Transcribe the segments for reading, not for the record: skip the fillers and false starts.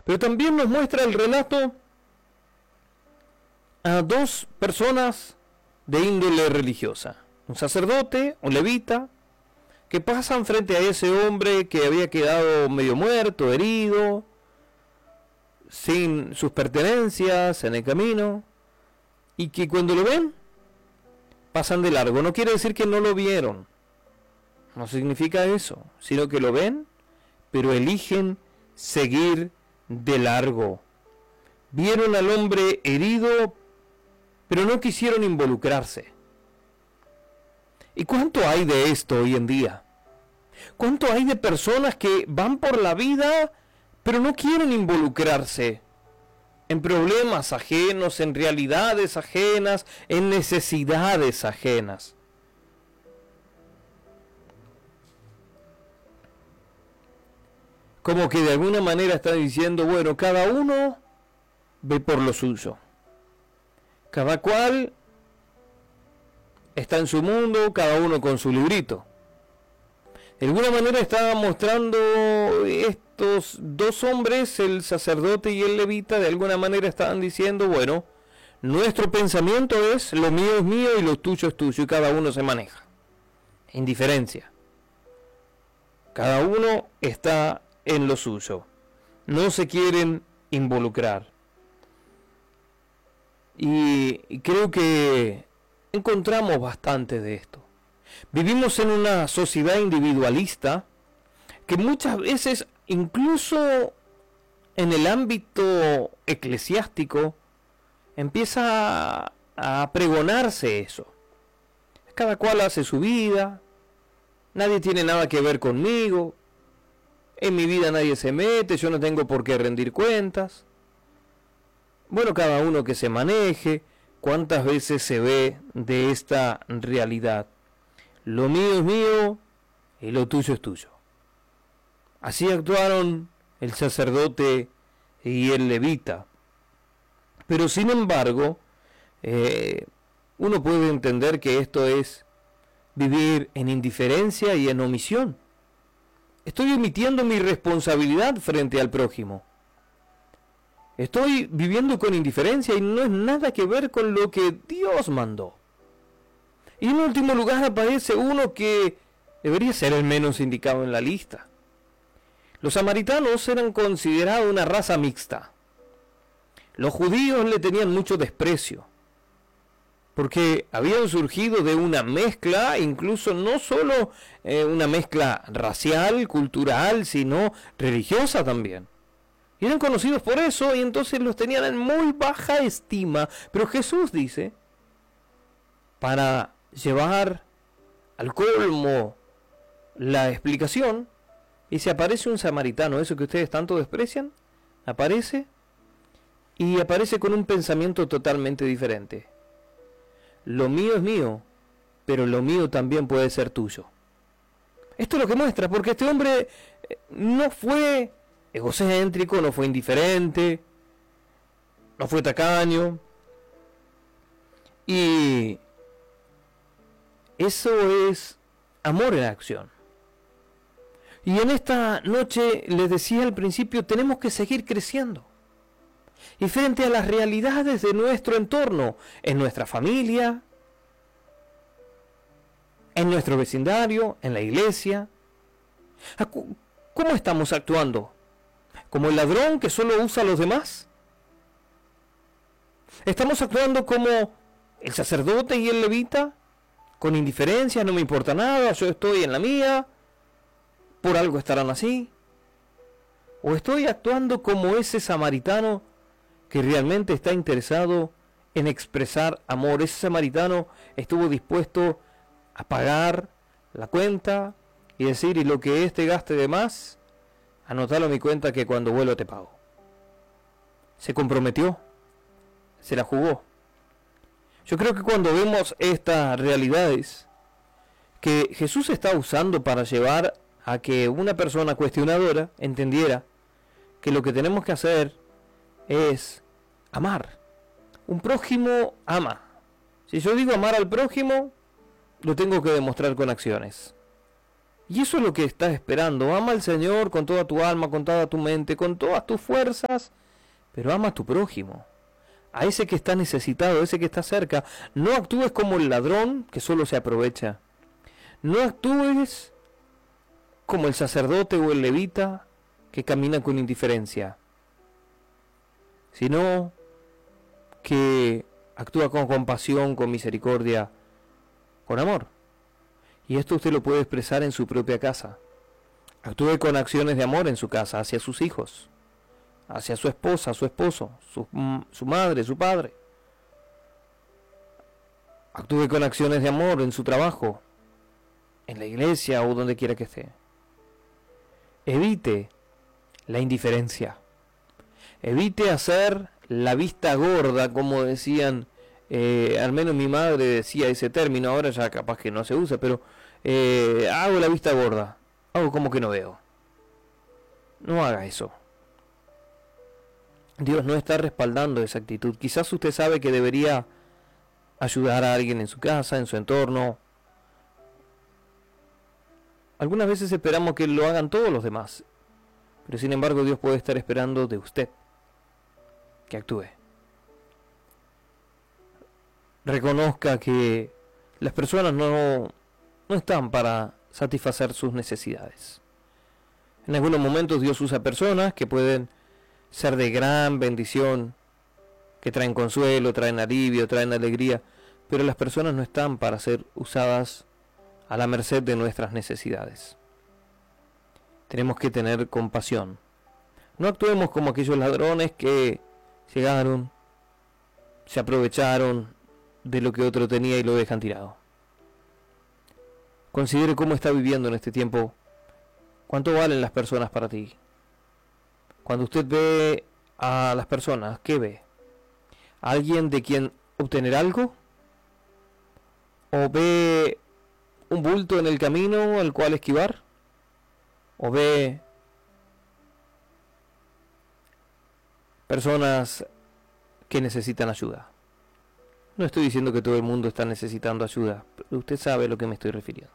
Pero también nos muestra el relato a dos personas de índole religiosa. Un sacerdote, un levita, que pasan frente a ese hombre que había quedado medio muerto, herido, sin sus pertenencias en el camino, y que cuando lo ven, pasan de largo. No quiere decir que no lo vieron, no significa eso, sino que lo ven, pero eligen seguir de largo. Vieron al hombre herido, pero no quisieron involucrarse. ¿Y cuánto hay de esto hoy en día? ¿Cuánto hay de personas que van por la vida, pero no quieren involucrarse en problemas ajenos, en realidades ajenas, en necesidades ajenas? Como que de alguna manera está diciendo, bueno, cada uno ve por lo suyo. Cada cual está en su mundo, cada uno con su librito. De alguna manera estaba mostrando estos dos hombres, el sacerdote y el levita, de alguna manera estaban diciendo, bueno, nuestro pensamiento es, lo mío es mío y lo tuyo es tuyo, y cada uno se maneja. Indiferencia. Cada uno está en lo suyo. No se quieren involucrar. Y creo que encontramos bastante de esto. Vivimos en una sociedad individualista que muchas veces, incluso en el ámbito eclesiástico, empieza a pregonarse eso. Cada cual hace su vida, nadie tiene nada que ver conmigo, en mi vida nadie se mete, yo no tengo por qué rendir cuentas. Bueno, cada uno que se maneje. ¿Cuántas veces se ve de esta realidad? Lo mío es mío y lo tuyo es tuyo. Así actuaron el sacerdote y el levita. Pero sin embargo, uno puede entender que esto es vivir en indiferencia y en omisión. Estoy omitiendo mi responsabilidad frente al prójimo. Estoy viviendo con indiferencia y no es nada que ver con lo que Dios mandó. Y en último lugar aparece uno que debería ser el menos indicado en la lista. Los samaritanos eran considerados una raza mixta. Los judíos le tenían mucho desprecio, porque habían surgido de una mezcla, incluso no solo una mezcla racial, cultural, sino religiosa también. Y eran conocidos por eso, y entonces los tenían en muy baja estima. Pero Jesús dice, para llevar al colmo la explicación, y se aparece un samaritano, eso que ustedes tanto desprecian, aparece, y aparece con un pensamiento totalmente diferente. Lo mío es mío, pero lo mío también puede ser tuyo. Esto es lo que muestra, porque este hombre no fue egocéntrico, no fue indiferente, no fue tacaño, y eso es amor en acción. Y en esta noche, les decía al principio, tenemos que seguir creciendo. Y frente a las realidades de nuestro entorno, en nuestra familia, en nuestro vecindario, en la iglesia, ¿cómo estamos actuando? ¿Como el ladrón que solo usa a los demás? ¿Estamos actuando como el sacerdote y el levita? Con indiferencia, no me importa nada, yo estoy en la mía, por algo estarán así. ¿O estoy actuando como ese samaritano que realmente está interesado en expresar amor? Ese samaritano estuvo dispuesto a pagar la cuenta y decir, y lo que este gaste de más, anotalo a mi cuenta que cuando vuelva te pago. Se comprometió, se la jugó. Yo creo que cuando vemos estas realidades que Jesús está usando para llevar a que una persona cuestionadora entendiera que lo que tenemos que hacer es amar. Un prójimo ama. Si yo digo amar al prójimo, lo tengo que demostrar con acciones. Y eso es lo que estás esperando. Ama al Señor con toda tu alma, con toda tu mente, con todas tus fuerzas, pero ama a tu prójimo, a ese que está necesitado, a ese que está cerca. No actúes como el ladrón que solo se aprovecha. No actúes como el sacerdote o el levita que camina con indiferencia, sino que actúa con compasión, con misericordia, con amor. Y esto usted lo puede expresar en su propia casa. Actúe con acciones de amor en su casa, hacia sus hijos, hacia su esposa, su esposo, su madre, su padre. Actúe con acciones de amor en su trabajo, en la iglesia o donde quiera que esté. Evite la indiferencia. Evite hacer la vista gorda, como decían, al menos mi madre decía ese término, ahora ya capaz que no se usa, pero hago la vista gorda, hago como que no veo. No haga eso. Dios no está respaldando esa actitud. Quizás usted sabe que debería ayudar a alguien en su casa, en su entorno. Algunas veces esperamos que lo hagan todos los demás, pero sin embargo Dios puede estar esperando de usted que actúe. Reconozca que las personas no están para satisfacer sus necesidades. En algunos momentos Dios usa personas que pueden ser de gran bendición, que traen consuelo, traen alivio, traen alegría, pero las personas no están para ser usadas a la merced de nuestras necesidades. Tenemos que tener compasión. No actuemos como aquellos ladrones que llegaron, se aprovecharon de lo que otro tenía y lo dejan tirado. Considere cómo está viviendo en este tiempo. ¿Cuánto valen las personas para ti? Cuando usted ve a las personas, ¿qué ve? ¿Alguien de quien obtener algo? ¿O ve un bulto en el camino al cual esquivar? ¿O ve personas que necesitan ayuda? No estoy diciendo que todo el mundo está necesitando ayuda, pero usted sabe a lo que me estoy refiriendo.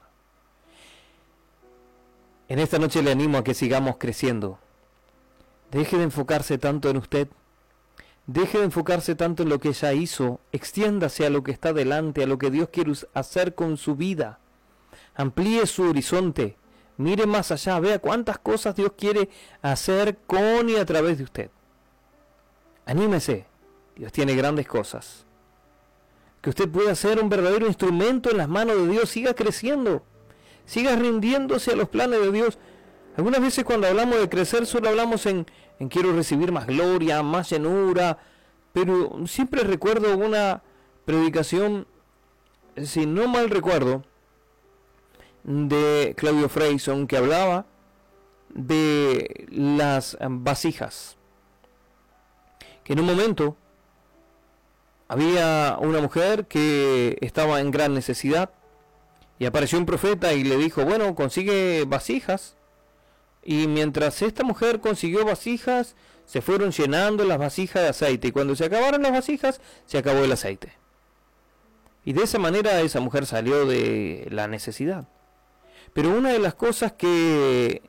En esta noche le animo a que sigamos creciendo. Deje de enfocarse tanto en usted. Deje de enfocarse tanto en lo que ya hizo. Extiéndase a lo que está delante, a lo que Dios quiere hacer con su vida. Amplíe su horizonte. Mire más allá. Vea cuántas cosas Dios quiere hacer con y a través de usted. Anímese. Dios tiene grandes cosas. Que usted pueda ser un verdadero instrumento en las manos de Dios. Siga creciendo. Siga rindiéndose a los planes de Dios. Algunas veces cuando hablamos de crecer solo hablamos en quiero recibir más gloria, más llenura, pero siempre recuerdo una predicación, si no mal recuerdo, de Claudio Freyson, que hablaba de las vasijas, que en un momento había una mujer que estaba en gran necesidad y apareció un profeta y le dijo, bueno, consigue vasijas. Y mientras esta mujer consiguió vasijas, se fueron llenando las vasijas de aceite. Y cuando se acabaron las vasijas, se acabó el aceite. Y de esa manera esa mujer salió de la necesidad. Pero una de las cosas que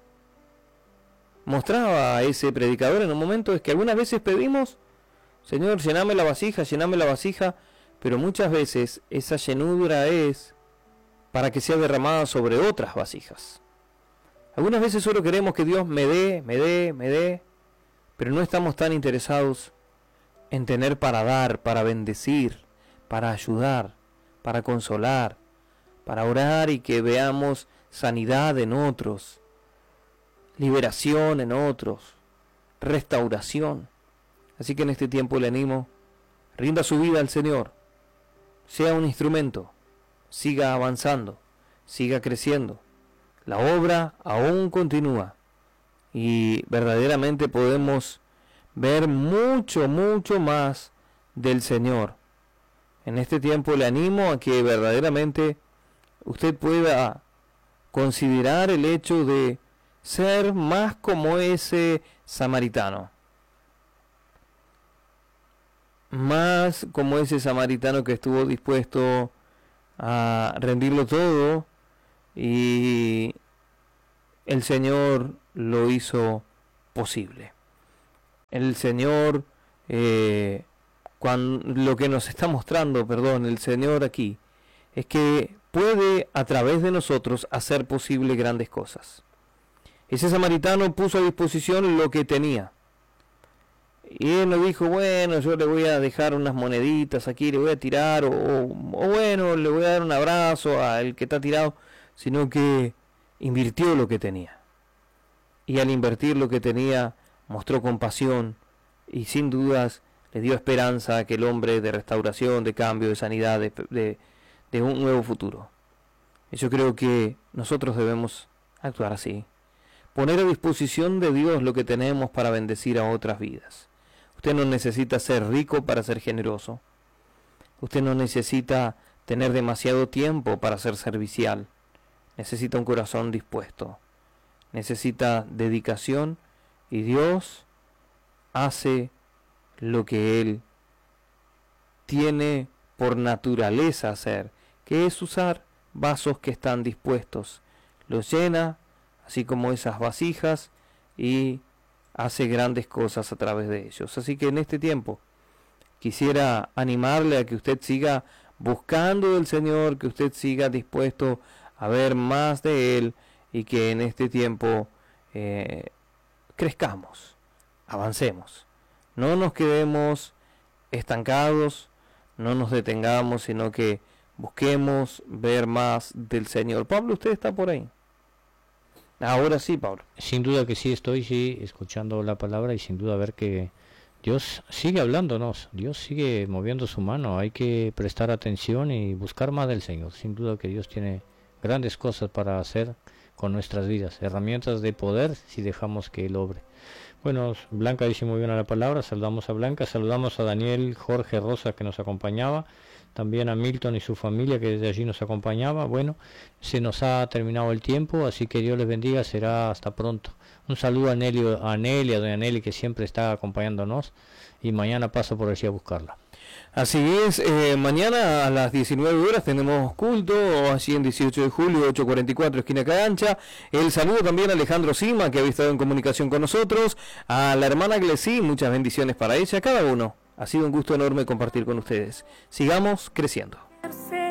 mostraba ese predicador en un momento es que algunas veces pedimos, Señor, llename la vasija, pero muchas veces esa llenura es para que sea derramada sobre otras vasijas. Algunas veces solo queremos que Dios me dé, pero no estamos tan interesados en tener para dar, para bendecir, para ayudar, para consolar, para orar y que veamos sanidad en otros, liberación en otros, restauración. Así que en este tiempo le animo, rinda su vida al Señor, sea un instrumento, siga avanzando, siga creciendo. La obra aún continúa y verdaderamente podemos ver mucho más del Señor. En este tiempo le animo a que verdaderamente usted pueda considerar el hecho de ser más como ese samaritano. Más como ese samaritano que estuvo dispuesto a rendirlo todo y el Señor lo hizo posible. El Señor, lo que nos está mostrando, el Señor aquí, es que puede a través de nosotros hacer posible grandes cosas. Ese samaritano puso a disposición lo que tenía. Y él no dijo, bueno, yo le voy a dejar unas moneditas aquí, le voy a tirar, o bueno, le voy a dar un abrazo al que está tirado, sino que invirtió lo que tenía. Y al invertir lo que tenía, mostró compasión y sin dudas le dio esperanza a aquel hombre de restauración, de cambio, de sanidad, de un nuevo futuro. Y yo creo que nosotros debemos actuar así. Poner a disposición de Dios lo que tenemos para bendecir a otras vidas. Usted no necesita ser rico para ser generoso. Usted no necesita tener demasiado tiempo para ser servicial. Necesita un corazón dispuesto. Necesita dedicación y Dios hace lo que Él tiene por naturaleza hacer, que es usar vasos que están dispuestos. Los llena, así como esas vasijas, y hace grandes cosas a través de ellos. Así que en este tiempo quisiera animarle a que usted siga buscando del Señor, que usted siga dispuesto a ver más de Él, y que en este tiempo crezcamos, avancemos. No nos quedemos estancados, no nos detengamos, sino que busquemos ver más del Señor. Pablo, ¿usted está por ahí? Ahora sí, Pablo. Sin duda que sí, estoy escuchando la palabra, y sin duda ver que Dios sigue hablándonos, Dios sigue moviendo su mano. Hay que prestar atención y buscar más del Señor. Sin duda que Dios tiene grandes cosas para hacer con nuestras vidas, herramientas de poder si dejamos que Él obre. Bueno, Blanca dice muy bien a la palabra. Saludamos a Blanca, saludamos a Daniel, Jorge, Rosa, que nos acompañaba, también a Milton y su familia, que desde allí nos acompañaba. Bueno, se nos ha terminado el tiempo, así que Dios les bendiga, será hasta pronto. Un saludo a Nelly, a doña Nelly, que siempre está acompañándonos, y mañana paso por allí a buscarla. Así es, mañana a las 19 horas tenemos culto, así en 18 de julio, 8:44, esquina Cagancha. El saludo también a Alejandro Sima, que había estado en comunicación con nosotros, a la hermana Glesí, muchas bendiciones para ella, cada uno. Ha sido un gusto enorme compartir con ustedes. Sigamos creciendo.